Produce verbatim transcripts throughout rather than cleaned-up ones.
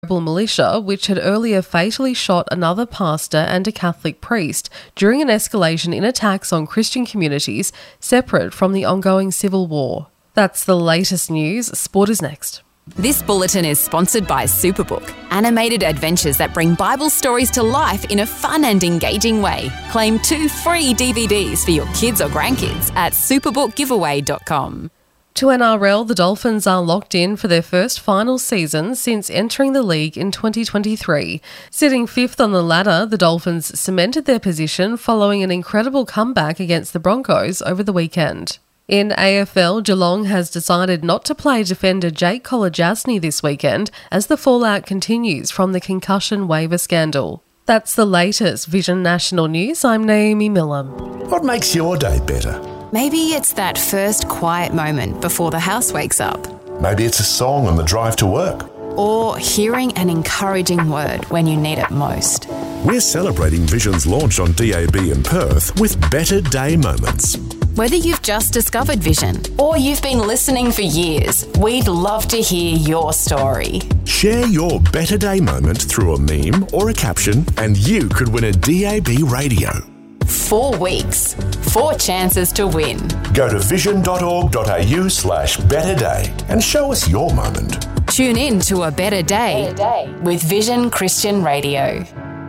rebel militia, which had earlier fatally shot another pastor and a Catholic priest during an escalation in attacks on Christian communities separate from the ongoing civil war. That's the latest news. Sport is next. This bulletin is sponsored by Superbook, animated adventures that bring Bible stories to life in a fun and engaging way. Claim two free D V Ds for your kids or grandkids at superbook giveaway dot com. To N R L, the Dolphins are locked in for their first final season since entering the league in twenty twenty-three. Sitting fifth on the ladder, the Dolphins cemented their position following an incredible comeback against the Broncos over the weekend. In A F L, Geelong has decided not to play defender Jake Kolodjasny this weekend as the fallout continues from the concussion waiver scandal. That's the latest Vision National News. I'm Naomi Miller. What makes your day better? Maybe it's that first quiet moment before the house wakes up. Maybe it's a song on the drive to work. Or hearing an encouraging word when you need it most. We're celebrating Vision's launch on D A B in Perth with Better Day Moments. Whether you've just discovered Vision or you've been listening for years, we'd love to hear your story. Share your Better Day moment through a meme or a caption and you could win a D A B radio. Four weeks, four chances to win. Go to vision.org.au slash better day and show us your moment. Tune in to A Better Day, Better Day with Vision Christian Radio.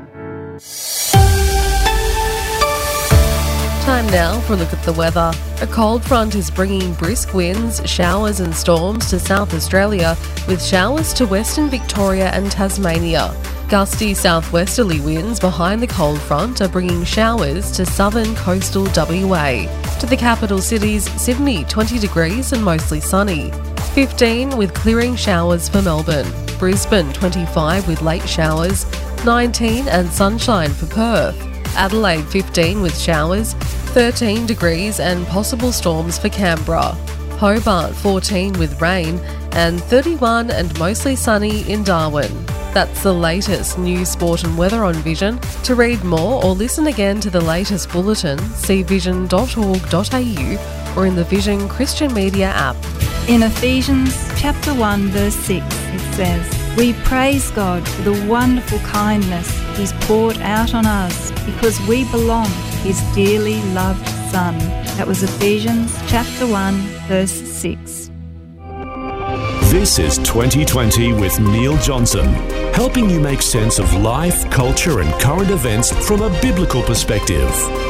Time now for a look at the weather. A cold front is bringing brisk winds, showers and storms to South Australia, with showers to Western Victoria and Tasmania. Gusty southwesterly winds behind the cold front are bringing showers to southern coastal W A. To the capital cities, Sydney twenty degrees and mostly sunny. fifteen with clearing showers for Melbourne. Brisbane twenty-five with late showers. nineteen and sunshine for Perth. Adelaide fifteen with showers, thirteen degrees and possible storms for Canberra. Hobart fourteen with rain and thirty-one and mostly sunny in Darwin. That's the latest news, sport and weather on Vision. To read more or listen again to the latest bulletin, see vision dot org dot a u or in the Vision Christian Media app. In Ephesians chapter one verse six it says, "We praise God for the wonderful kindness He's poured out on us because we belong to His dearly loved Son." That was Ephesians chapter one verse six. This is twenty twenty with Neil Johnson, helping you make sense of life, culture and current events from a biblical perspective.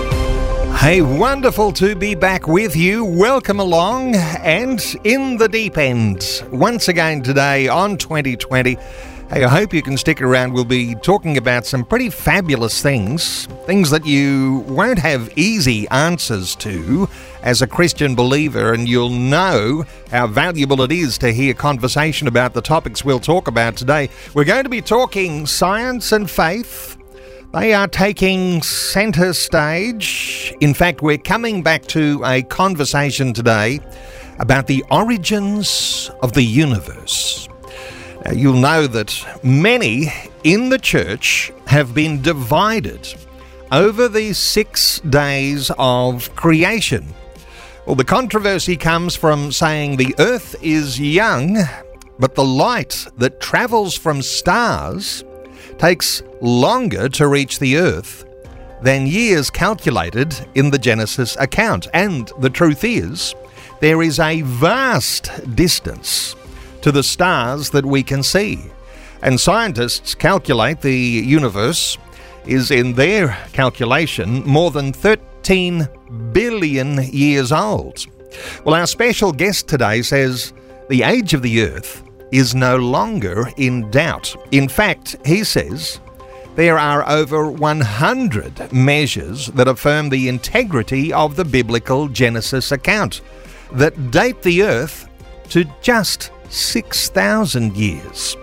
Hey, wonderful to be back with you. Welcome along and in the deep end. Once again today on twenty twenty. Hey, I hope you can stick around. We'll be talking about some pretty fabulous things, things that you won't have easy answers to as a Christian believer, and you'll know how valuable it is to hear conversation about the topics we'll talk about today. We're going to be talking science and faith. They are taking centre stage. In fact, we're coming back to a conversation today about the origins of the universe. Now, you'll know that many in the church have been divided over these six days of creation. Well, the controversy comes from saying the earth is young, but the light that travels from stars takes longer to reach the earth than years calculated in the Genesis account. And the truth is, there is a vast distance to the stars that we can see. And scientists calculate the universe is, in their calculation, more than thirteen billion years old. Well, our special guest today says the age of the earth is no longer in doubt. In fact, he says there are over one hundred measures that affirm the integrity of the biblical Genesis account that date the earth to just six thousand years.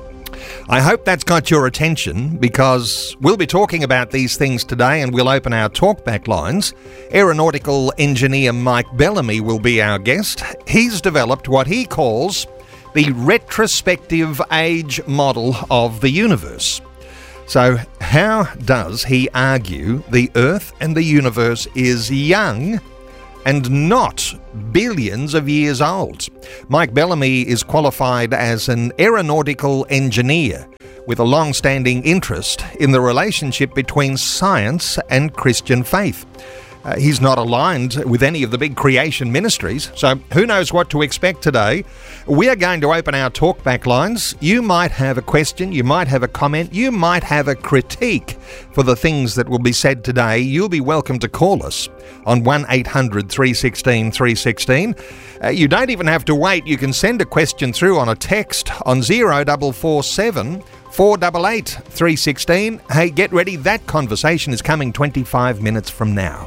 I hope that's got your attention, because we'll be talking about these things today, and we'll open our talkback lines. Aeronautical engineer Mike Bellamy will be our guest. He's developed what he calls the retrospective age model of the universe. So how does he argue the earth and the universe is young, and not billions of years old. Mike Bellamy is qualified as an aeronautical engineer with a long-standing interest in the relationship between science and Christian faith. Uh, he's not aligned with any of the big creation ministries, so who knows what to expect today. We are going to open our talkback lines. You might have a question, you might have a comment, you might have a critique for the things that will be said today. You'll be welcome to call us on one eight hundred three one six three one six. Uh, you don't even have to wait. You can send a question through on a text on zero four four seven four eight eight three one six. Hey, get ready. That conversation is coming twenty-five minutes from now.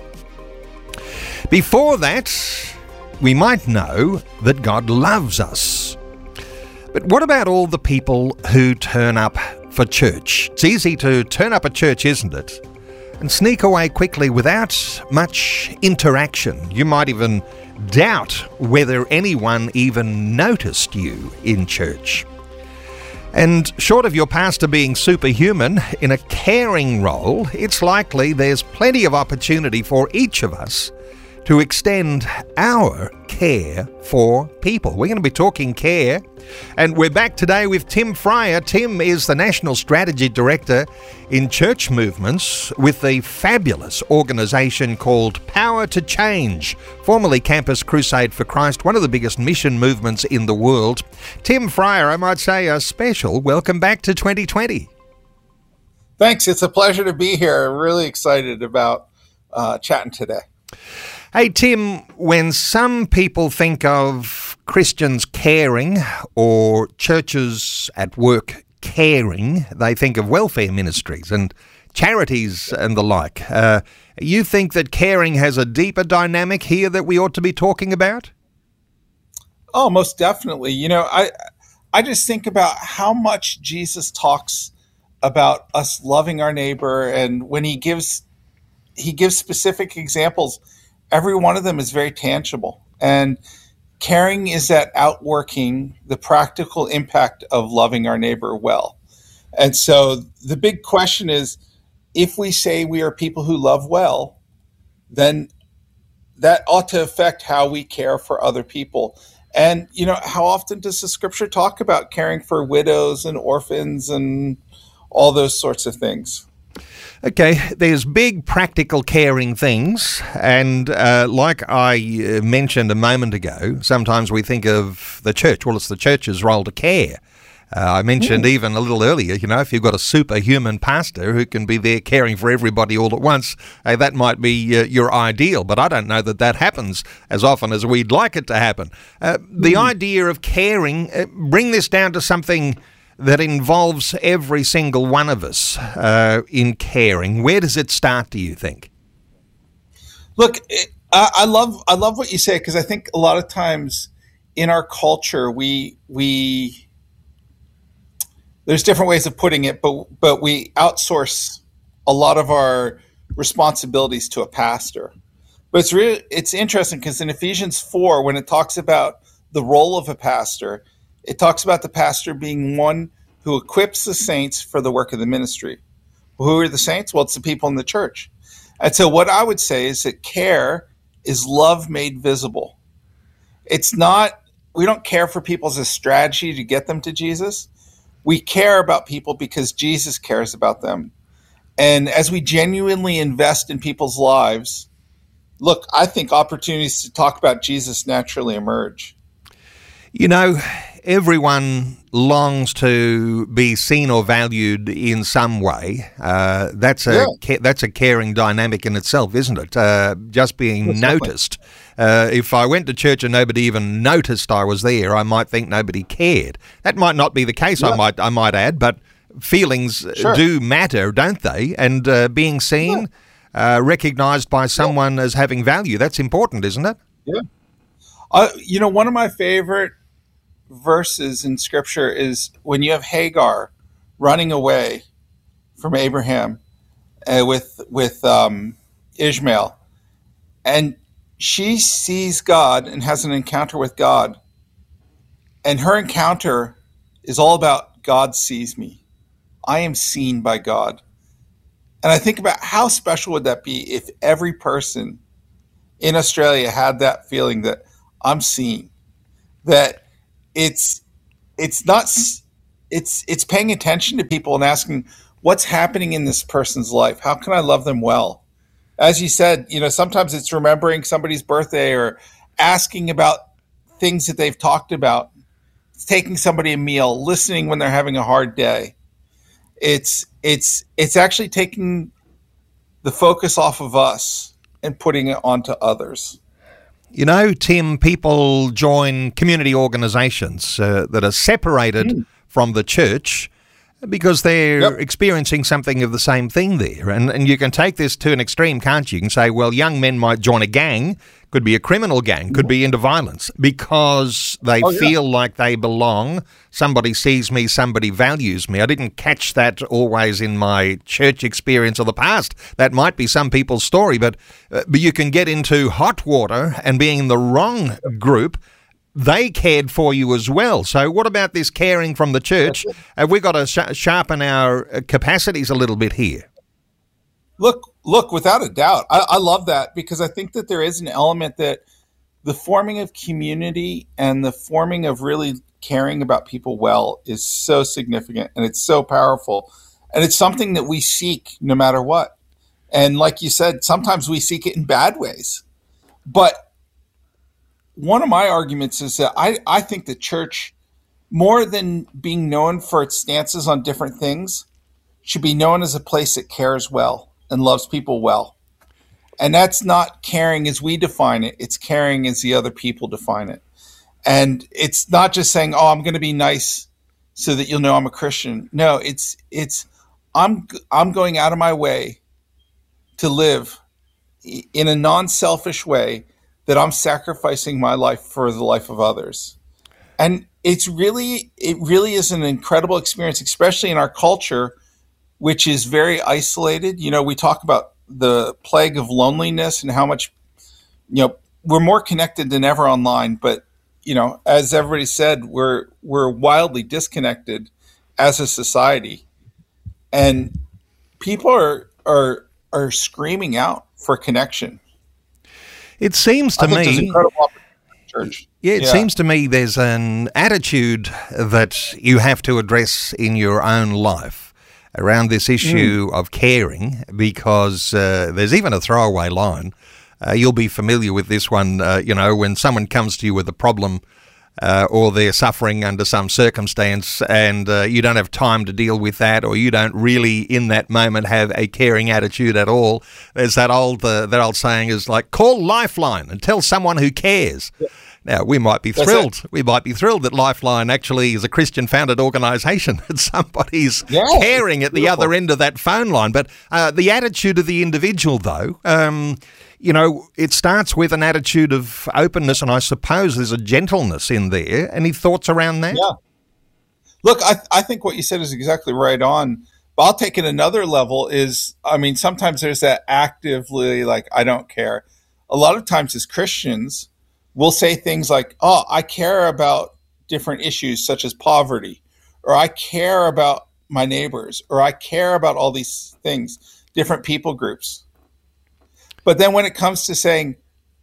Before that, we might know that God loves us. But what about all the people who turn up for church? It's easy to turn up at church, isn't it? And sneak away quickly without much interaction. You might even doubt whether anyone even noticed you in church. And short of your pastor being superhuman in a caring role, it's likely there's plenty of opportunity for each of us to extend our care for people. We're going to be talking care, and we're back today with Tim Fryer. Tim is the National Strategy Director in Church Movements with the fabulous organisation called Power to Change, formerly Campus Crusade for Christ, one of the biggest mission movements in the world. Tim Fryer, I might say a special welcome back to twenty twenty. Thanks. It's a pleasure to be here. Really excited about uh, chatting today. Hey, Tim, when some people think of Christians caring or churches at work caring, they think of welfare ministries and charities and the like. Uh, you think that caring has a deeper dynamic here that we ought to be talking about? Oh, most definitely. You know, I I just think about how much Jesus talks about us loving our neighbor, and when he gives he gives specific examples, every one of them is very tangible. And caring is that outworking the practical impact of loving our neighbor well. And so the big question is, if we say we are people who love well, then that ought to affect how we care for other people. And, you know, how often does the scripture talk about caring for widows and orphans and all those sorts of things? Okay, there's big practical caring things, and uh, like I uh, mentioned a moment ago, sometimes we think of the church. Well, it's the church's role to care. Uh, I mentioned mm. even a little earlier, you know, if you've got a superhuman pastor who can be there caring for everybody all at once, hey, that might be uh, your ideal, but I don't know that that happens as often as we'd like it to happen. Uh, the mm. idea of caring, uh, bring this down to something that involves every single one of us uh, in caring. Where does it start, do you think? Look, it, I, I love I love what you say, because I think a lot of times in our culture we we there's different ways of putting it, but but we outsource a lot of our responsibilities to a pastor. But it's really it's interesting, because in Ephesians four, when it talks about the role of a pastor, it talks about the pastor being one who equips the saints for the work of the ministry. Who are the saints? Well, it's the people in the church. And so what I would say is that care is love made visible. It's not, we don't care for people as a strategy to get them to Jesus. We care about people because Jesus cares about them. And as we genuinely invest in people's lives, look, I think opportunities to talk about Jesus naturally emerge. You know, everyone longs to be seen or valued in some way. Uh, that's a yeah. that's a caring dynamic in itself, isn't it? Uh, just being That's noticed. Uh, if I went to church and nobody even noticed I was there, I might think nobody cared. That might not be the case. Yeah. I might I might add, but feelings sure. do matter, don't they? And uh, being seen, yeah. uh, recognised by someone yeah. as having value, that's important, isn't it? Yeah. Uh, you know, one of my favorite verses in scripture is when you have Hagar running away from Abraham uh, with with um, Ishmael, and she sees God and has an encounter with God, and her encounter is all about God sees me. I am seen by God. And I think about how special would that be if every person in Australia had that feeling that I'm seen, that it's it's not it's it's paying attention to people and asking what's happening in this person's life. How can I love them well? As you said, you know, sometimes it's remembering somebody's birthday or asking about things that they've talked about. It's taking somebody a meal, listening when they're having a hard day. It's it's it's actually taking the focus off of us and putting it onto others. You know, Tim, people join community organisations uh, that are separated mm. from the church because they're yep. experiencing something of the same thing there. And and you can take this to an extreme, can't you? You can say, well, young men might join a gang, could be a criminal gang, could be into violence, because they oh, yeah. feel like they belong. Somebody sees me, somebody values me. I didn't catch that always in my church experience of the past. That might be some people's story, but, uh, but you can get into hot water and being in the wrong group. They cared for you as well. So what about this caring from the church? Have we got to sh- sharpen our capacities a little bit here? Look, look, without a doubt. I, I love that, because I think that there is an element that the forming of community and the forming of really caring about people well is so significant, and it's so powerful. And it's something that we seek no matter what. And like you said, sometimes we seek it in bad ways. But one of my arguments is that I, I think the church, more than being known for its stances on different things, should be known as a place that cares well and loves people well. And that's not caring as we define it. It's caring as the other people define it. And it's not just saying, oh, I'm going to be nice so that you'll know I'm a Christian. No, it's it's I'm I'm going out of my way to live in a non-selfish way, that I'm sacrificing my life for the life of others. And it's really, it really is an incredible experience, especially in our culture, which is very isolated. You know, we talk about the plague of loneliness and how much, you know, we're more connected than ever online, but, you know, as everybody said, we're, we're wildly disconnected as a society. And people are, are, are screaming out for connection. It seems to me, church. Yeah, it yeah. seems to me there's an attitude that you have to address in your own life around this issue mm. of caring, because uh, there's even a throwaway line. Uh, you'll be familiar with this one, uh, you know, when someone comes to you with a problem uh, or they're suffering under some circumstance and uh, you don't have time to deal with that, or you don't really in that moment have a caring attitude at all. There's that old uh, that old saying is like, call Lifeline and tell someone who cares. Yeah. Now, we might be thrilled. We might be thrilled that Lifeline actually is a Christian-founded organisation, that somebody's yeah, caring at the beautiful. other end of that phone line. But uh, the attitude of the individual, though, um, you know, it starts with an attitude of openness, and I suppose there's a gentleness in there. Any thoughts around that? Yeah. Look, I, I think what you said is exactly right on. But I'll take it another level is, I mean, sometimes there's that actively, like, I don't care. A lot of times as Christians, we'll say things like, oh, I care about different issues such as poverty, or I care about my neighbors, or I care about all these things, different people groups. But then when it comes to saying,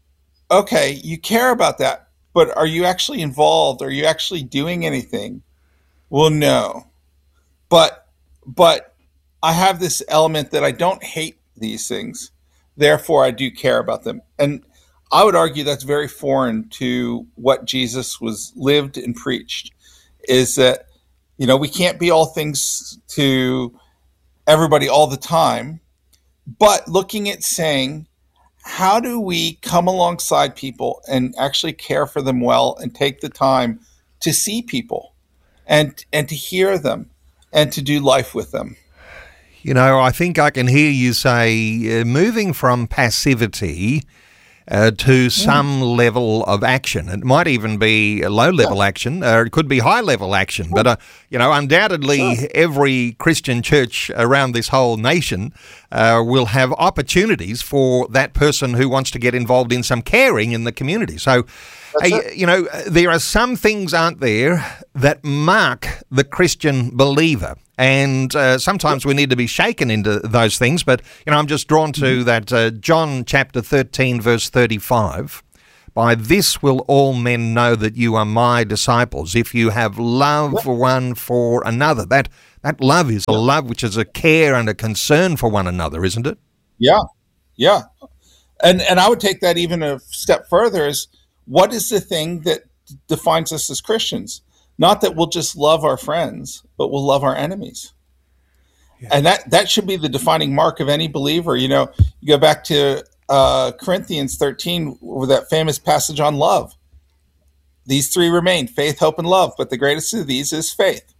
okay, you care about that, but are you actually involved? Are you actually doing anything? Well, no. But but I have this element that I don't hate these things. Therefore, I do care about them. And I would argue that's very foreign to what Jesus was lived and preached, is that, you know, we can't be all things to everybody all the time, but looking at saying, how do we come alongside people and actually care for them well and take the time to see people and and to hear them and to do life with them? You know, I think I can hear you say uh, moving from passivity Uh, to some mm. level of action. It might even be a low-level yeah. action, or it could be high-level action. But, uh, you know, undoubtedly sure. every Christian church around this whole nation uh, will have opportunities for that person who wants to get involved in some caring in the community. So, uh, you know, there are some things, aren't there, that mark the Christian believer. And uh, sometimes we need to be shaken into those things. But, you know, I'm just drawn to mm-hmm. that uh, John chapter thirteen, verse thirty-five. By this will all men know that you are my disciples, if you have love yep. one for another. That that love is a love which is a care and a concern for one another, isn't it? Yeah, yeah. And and I would take that even a step further is, what is the thing that defines us as Christians? Not that we'll just love our friends, but we'll love our enemies. Yeah. And that, that should be the defining mark of any believer. You know, you go back to uh, Corinthians thirteen with that famous passage on love. These three remain, faith, hope, and love, but the greatest of these is faith.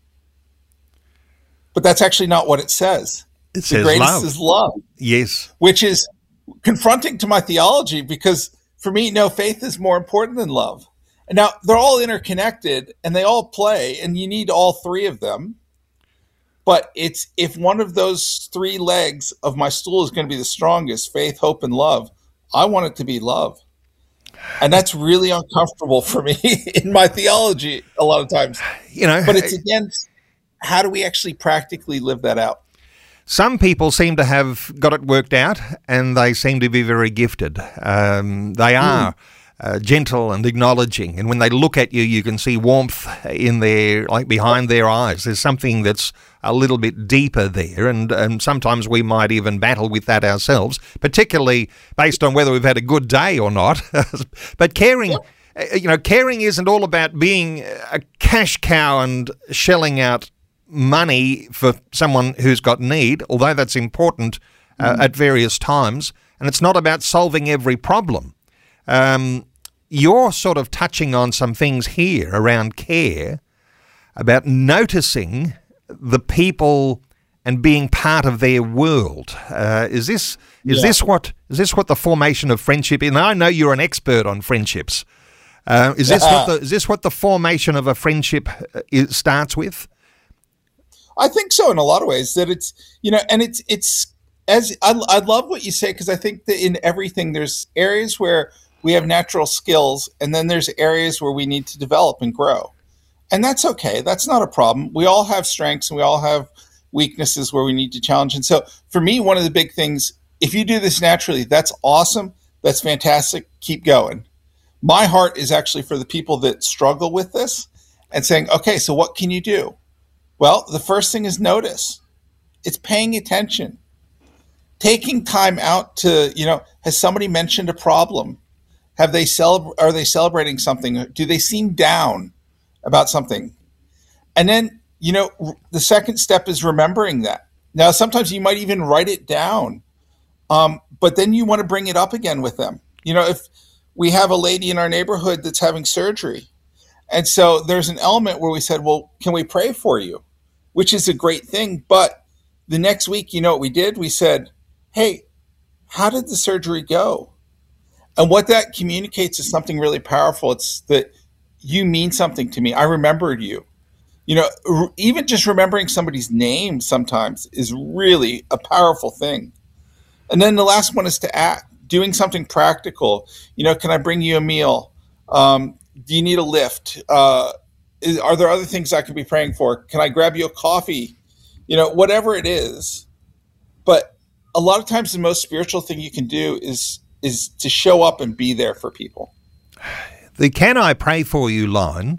But that's actually not what it says. It the says greatest love. is love. Yes. Which is confronting to my theology, because for me, no, faith is more important than love. And now they're all interconnected and they all play, and you need all three of them. But it's if one of those three legs of my stool is going to be the strongest, faith, hope, and love, I want it to be love. And that's really uncomfortable for me in my theology a lot of times. You know, but it's again, how do we actually practically live that out? Some people seem to have got it worked out, and they seem to be very gifted. Um, they are mm. uh, gentle and acknowledging, and when they look at you, you can see warmth in their, like behind their eyes. There's something that's a little bit deeper there, and, and sometimes we might even battle with that ourselves, particularly based on whether we've had a good day or not. But caring, yeah. you know, caring isn't all about being a cash cow and shelling out money for someone who's got need, although that's important uh, mm. at various times, and it's not about solving every problem. Um, you're sort of touching on some things here around care, about noticing the people and being part of their world. Uh, is this is yeah. this what is this what the formation of friendship is? And I know you're an expert on friendships. Uh, is this what the is this what the formation of a friendship is, starts with? I think so in a lot of ways, that it's, you know, and it's, it's as I, I love what you say, because I think that in everything, there's areas where we have natural skills, and then there's areas where we need to develop and grow. And that's okay. That's not a problem. We all have strengths and we all have weaknesses where we need to challenge. And so for me, one of the big things, if you do this naturally, that's awesome. That's fantastic. Keep going. My heart is actually for the people that struggle with this and saying, okay, so what can you do? Well, the first thing is notice. It's paying attention. Taking time out to, you know, has somebody mentioned a problem? Have they celeb- are they celebrating something? Do they seem down about something? And then, you know, r- the second step is remembering that. Now, sometimes you might even write it down, um, but then you want to bring it up again with them. You know, if we have a lady in our neighborhood that's having surgery, and so there's an element where we said, well, can we pray for you? Which is a great thing. But the next week, you know what we did? We said, hey, how did the surgery go? And what that communicates is something really powerful. It's that you mean something to me. I remembered you. You know, r- even just remembering somebody's name sometimes is really a powerful thing. And then the last one is to act, doing something practical. You know, can I bring you a meal? Um, do you need a lift? Uh, is, are there other things I could be praying for? Can I grab you a coffee? You know, whatever it is. But a lot of times the most spiritual thing you can do is is to show up and be there for people. The "Can I pray for you" line,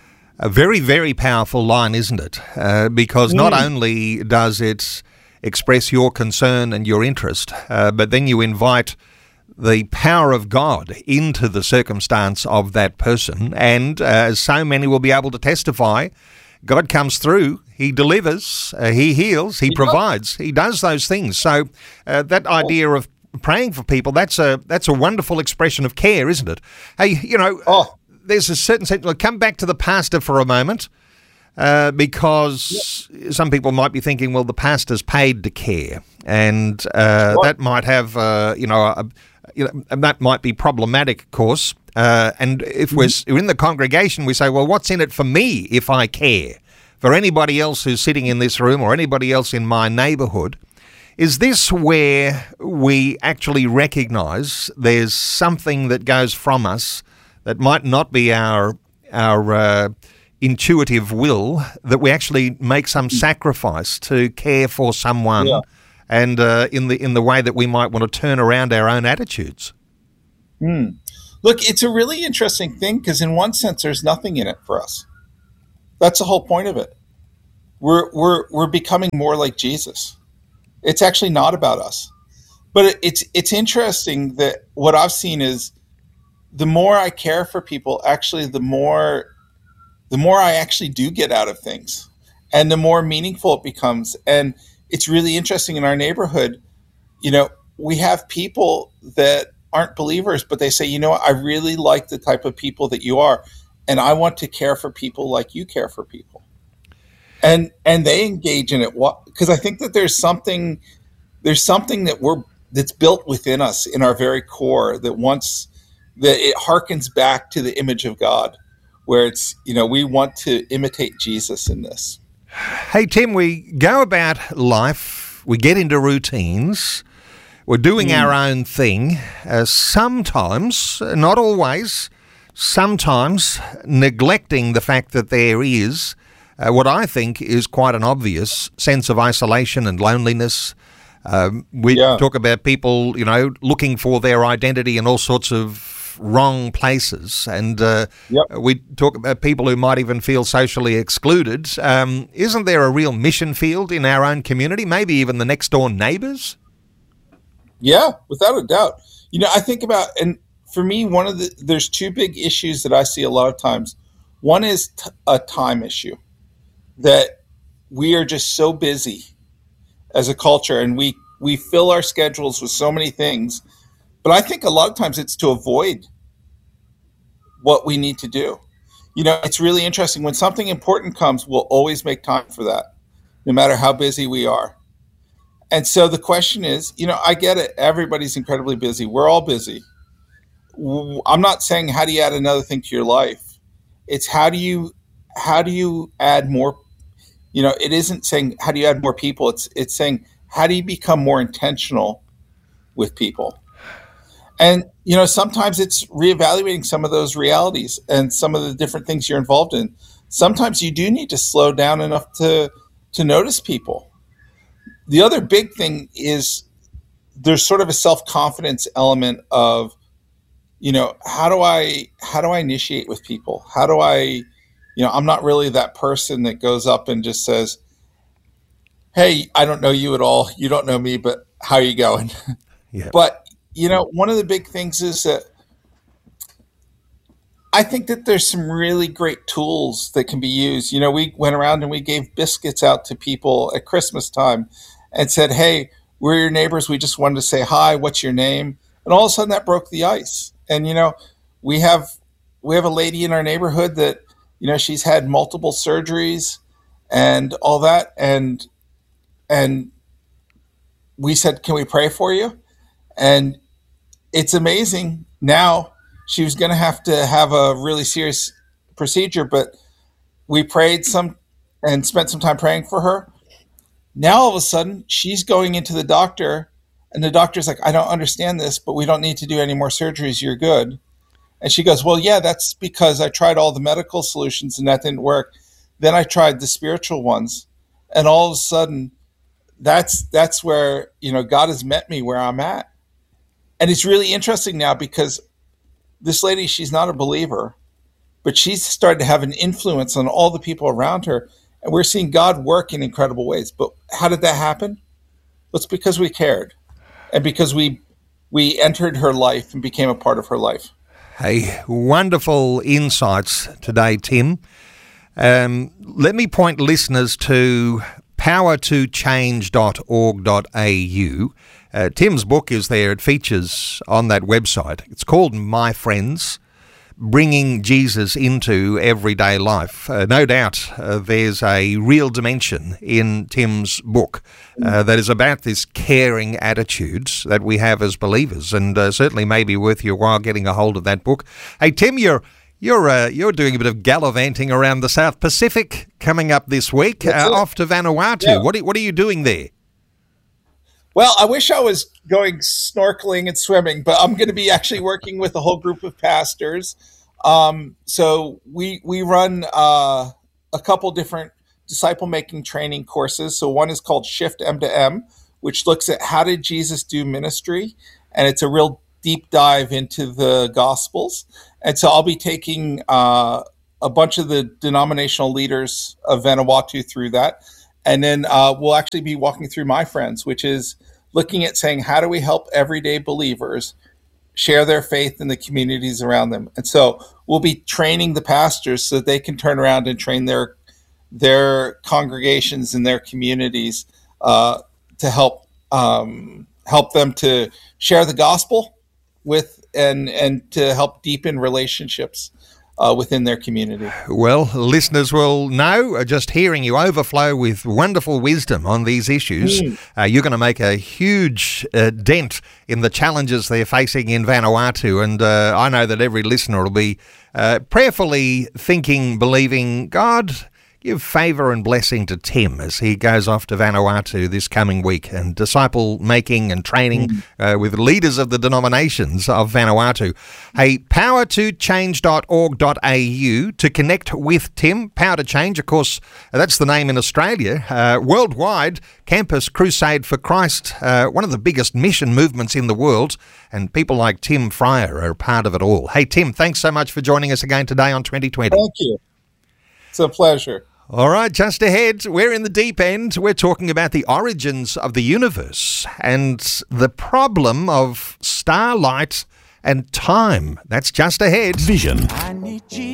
a very, very powerful line, isn't it? Uh, because mm. not only does it express your concern and your interest, uh, but then you invite the power of God into the circumstance of that person. And uh, as so many will be able to testify, God comes through, He delivers, uh, He heals, He, he provides, does. He does those things. So uh, that idea of praying for people, that's a that's a wonderful expression of care, isn't it? Hey, you know, oh. there's a certain sense. We'll come back to the pastor for a moment, uh, because yep. some people might be thinking, well, the pastor's paid to care, and uh, that might have, uh, you know, a, you know, and that might be problematic, of course. Uh, and if mm-hmm. we're in the congregation, we say, well, what's in it for me if I care? For anybody else who's sitting in this room or anybody else in my neighbourhood, is this where we actually recognise there's something that goes from us that might not be our our uh, intuitive will that we actually make some sacrifice to care for someone, Yeah. and uh, in the in the way that we might want to turn around our own attitudes. Mm. Look, it's a really interesting thing because in one sense, there's nothing in it for us. That's the whole point of it. We're we're we're becoming more like Jesus. It's actually not about us. But it, it's it's interesting that what I've seen is the more I care for people, actually, the more the more I actually do get out of things, and the more meaningful it becomes. And it's really interesting in our neighborhood. You know, we have people that aren't believers, but they say, you know what, I really like the type of people that you are, and I want to care for people like you care for people. And and they engage in it because I think that there's something there's something that we're that's built within us in our very core that wants that it harkens back to the image of God, where it's, you know, we want to imitate Jesus in this. Hey, Tim, we go about life, we get into routines, we're doing mm. our own thing, uh, sometimes, not always, sometimes neglecting the fact that there is uh, what I think is quite an obvious sense of isolation and loneliness. Um, we yeah. talk about people, you know, looking for their identity in all sorts of wrong places, and uh, yep. we talk about people who might even feel socially excluded. Um, isn't there a real mission field in our own community, maybe even the next door neighbours? Yeah, without a doubt. You know, I think about, and for me, one of the, there's two big issues that I see a lot of times. One is t- a time issue, that we are just so busy as a culture, and we, we fill our schedules with so many things. But I think a lot of times it's to avoid what we need to do. You know, it's really interesting. When something important comes, we'll always make time for that, no matter how busy we are. And so the question is, you know, I get it. Everybody's incredibly busy. We're all busy. I'm not saying how do you add another thing to your life. It's how do you how do you add more. You know, it isn't saying how do you add more people. It's it's saying how do you become more intentional with people. And, you know, sometimes it's reevaluating some of those realities and some of the different things you're involved in. Sometimes you do need to slow down enough to to notice people. The other big thing is there's sort of a self-confidence element of, you know, how do I how do I initiate with people? How do I, you know, I'm not really that person that goes up and just says, hey, I don't know you at all. You don't know me, but how are you going? Yeah. But you know, one of the big things is that I think that there's some really great tools that can be used. You know, we went around and we gave biscuits out to people at Christmas time and said, hey, we're your neighbors. We just wanted to say hi. What's your name? And all of a sudden that broke the ice. And, you know, we have we have a lady in our neighborhood that, you know, she's had multiple surgeries and all that. And and we said, can we pray for you? And it's amazing. Now she was going to have to have a really serious procedure, but we prayed some and spent some time praying for her. Now all of a sudden she's going into the doctor and the doctor's like, I don't understand this, but we don't need to do any more surgeries. You're good. And she goes, well, yeah, that's because I tried all the medical solutions and that didn't work. Then I tried the spiritual ones. And all of a sudden that's, that's where, you know, God has met me where I'm at. And it's really interesting now because this lady, she's not a believer, but she's started to have an influence on all the people around her. And we're seeing God work in incredible ways. But how did that happen? Well, it's because we cared and because we we entered her life and became a part of her life. Hey, wonderful insights today, Tim. Um, let me point listeners to power to change dot org dot a u. Uh, Tim's book is there. It features on that website. It's called My Friends, Bringing Jesus into Everyday Life. Uh, no doubt uh, there's a real dimension in Tim's book uh, that is about this caring attitude that we have as believers, and uh, certainly may be worth your while getting a hold of that book. Hey, Tim, you're You're uh, you're doing a bit of gallivanting around the South Pacific coming up this week, uh, off to Vanuatu. Yeah. What are, what are you doing there? Well, I wish I was going snorkeling and swimming, but I'm going to be actually working with a whole group of pastors Um, so we we run uh, a couple different disciple making training courses. So one is called Shift M to M, which looks at how did Jesus do ministry, and it's a real deep dive into the Gospels. And so I'll be taking uh, a bunch of the denominational leaders of Vanuatu through that. And then uh, we'll actually be walking through My Friends, which is looking at saying, how do we help everyday believers share their faith in the communities around them? And so we'll be training the pastors so that they can turn around and train their their congregations and their communities uh, to help um, help them to share the gospel with and and to help deepen relationships Uh, within their community. Well, listeners will know, uh, just hearing you overflow with wonderful wisdom on these issues, mm. uh, you're going to make a huge uh, dent in the challenges they're facing in Vanuatu. And uh, I know that every listener will be uh, prayerfully thinking, believing, God, give favour and blessing to Tim as he goes off to Vanuatu this coming week and disciple making and training mm. uh, with leaders of the denominations of Vanuatu. Hey, power to change dot org dot a u to connect with Tim. Power to Change, of course, that's the name in Australia. Uh, worldwide, Campus Crusade for Christ, uh, one of the biggest mission movements in the world, and people like Tim Fryer are part of it all. Hey, Tim, thanks so much for joining us again today on twenty twenty. Thank you. It's a pleasure. All right, just ahead, we're in the deep end. We're talking about the origins of the universe and the problem of starlight and time. That's just ahead. Vision. I need Jesus.